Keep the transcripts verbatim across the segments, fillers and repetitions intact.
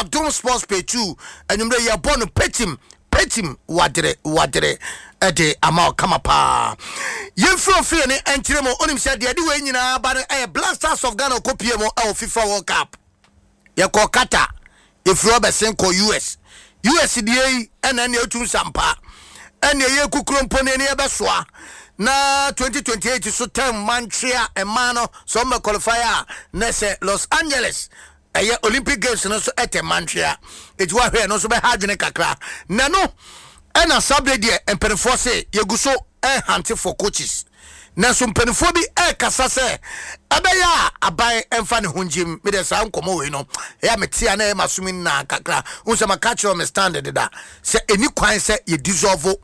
Dome Sports Pay two enumre ye born petim petim wadre wadre ede ama kama pa yemfro fie ne enkyere mo onim se de de we nyina ba ne Blasters of Ghana kopie mo e FIFA World Cup ye ko kata if Robertson ko U S U S D A ena ne etum sampa ena ye kukrompo ne ne e besoa na twenty twenty-eight so term Montreal e mano so me qualifier na se Los Angeles eye Olympic Games no so ete Montreal it wa hwe no so be hadwene kakra na no ena sabre de empenfo se yeguso e hante for coaches na so empenfo bi e kasa se abeya abai emfa ne honjim me de sa nkomo we no ya metia na e masumi na kakra unse makacho me standard da se eni kwan se ye dissolve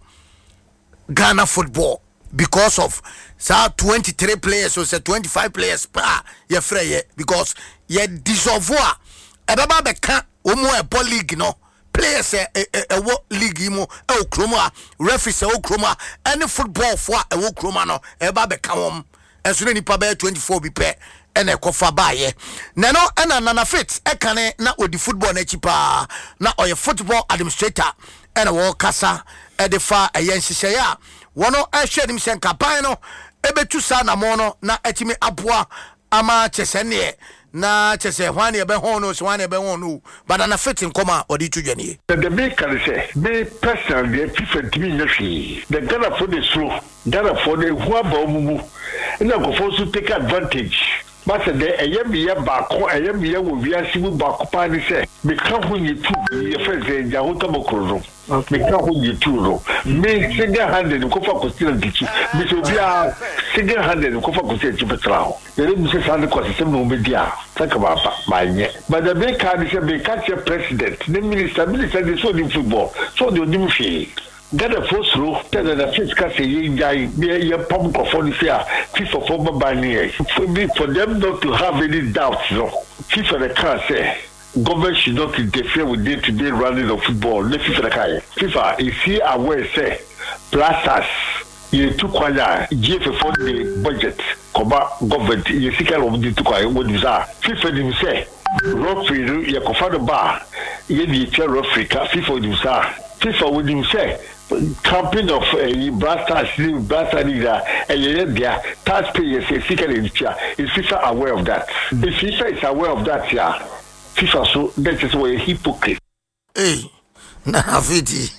Ghana football because of sa twenty-three players or say twenty-five players pa ye freye because ye dissolve a ebaba beka omo e ball league no players e e wo league mo e okroma referees e okroma any football for e okroma no eba beka wom enso ni pa be twenty-four bi pe ene kofa baaye na no ena nana fit e kane na odi football na chipa na oye football administrator ena wo kasa e de fa eyen hihye ya wono a hwe nim sen kapan no ebetu sa na mo no na etimi aboa ama chesene na chese hwane be ho no so hwane be ho no but na fitting koma odi tudwane the big can say be personal the FIFA timi nyafi the Ghana for the slow Ghana for the who ba omumu na go for to take advantage but the ayemiya ba ko ayemiya wo wiase bu ba ko pa ni se me ka ho ni tu ye feze ja ho tabokoro me ka ho ni tu ro me single handed ko fa ko stila dichi me so bia single handed ko fa ko se ti petrao ele mi se sande ko se no media taka ba ba nye but the big card say be catch president the minister minister de so di football so de odi mu fi Ghana for slow tell the fiscal say ye guy be ye pump for the fear FIFA for bani for them not to have any doubts no FIFA the can say government should not interfere with day-to-day running of football. Le FIFA kai. FIFA is here aware say Blasters you took kwanya G F for the budget koba government you see kind of the to kwanya what is that FIFA dim say referee you kofa the bar you the chair referee FIFA dim say FIFA would dim say campaign of uh, Blasters Blasters leader and you there taxpayers see kind of chair is FIFA aware of that if FIFA is aware of that yeah FIFA so that is why a hypocrite. Hey, na afiti.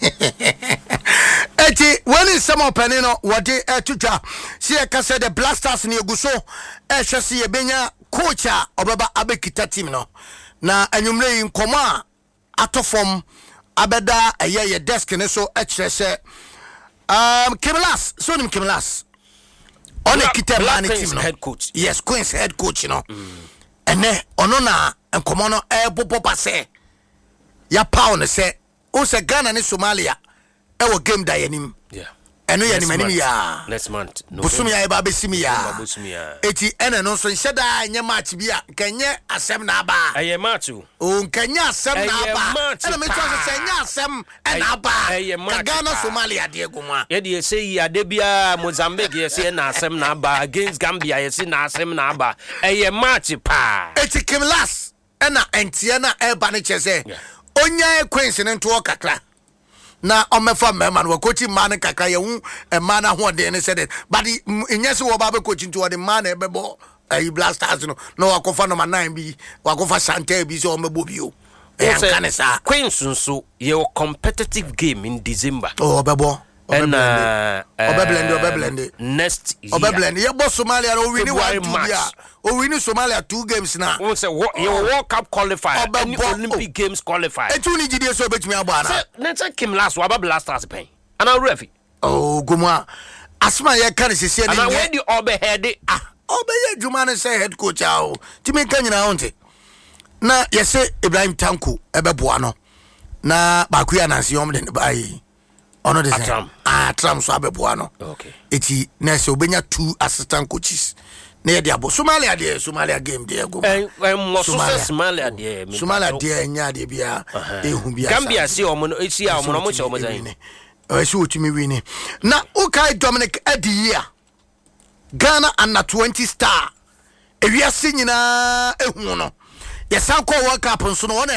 Eti when is some openino what they etuja see I can say the Blasters ni eguso e hwese ye benya coach a obeba abekita team no na anwumre nkoma atofom abeda eye ye desk ne so e kyerese um Kimlas so nim Kimlas on a kita man team no head coach yes Queen's head coach no ene ono na enkomo no e popo pase ya pound se o se Ghana ni Somalia e wo game da yanim yeah eno yanim anim ya next month no busumi ya ba besimi ya busumi ya eti ene no so nheda nya match bia kenye asem na aba eye match o kenye asem na aba ene me twa se nya asem na aba Ghana Somalia de egumwa ye de say ya de bia Mozambique ye say na asem na aba against Gambia ye say na asem na aba eye match pa eti Kimlas ena entie na eba ne chese onya Queens ne nto kakra na omefa mema no coach man kakra ye hu e man na ho de ne said but inyese wo ba be coach nto de man e bebo ai Blasters no no wakofa no nine bi wakofa Sante bi so omebo bi o e kanesa Queens nso ye competitive game in December oh bebo and uh obeblend obeblend next year obeblend ye bo Somalia no win one two year o win Somalia two games na we say you World Cup qualifier and Olympic Games qualifier etu ni gidie so betumi abo ana na say Kimlas wa Blasters pen ana refi oh gumwa asma ye kan sese ni ana we di obehead ah obeye djuma ne say head coach awo timi kan nyina wonte na yese Ibrahim Tanku ebeboa no na bakuya nansi yom de bai ono de say ah tram so abeboa no okay eti na se obenya two assistant coaches na ye de abo Somalia de Somalia game de go eh mo so Somalia de Somalia de nya de bia ehu bia Gambia si omo no esi a omo no mo che omo zan eh si otimi wini na ukai Dominic Adiyia Ghana under twenty star ewiase nyina ehu no yesan ko World Cup nso no